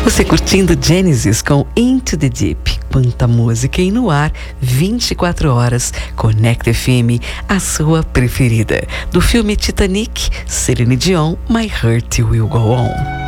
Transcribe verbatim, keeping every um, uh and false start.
Você curtindo Genesis com Into the Deep. Quanta música aí no ar, vinte e quatro horas. Conecta F M, a sua preferida. Do filme Titanic, Celine Dion, My Heart Will Go On.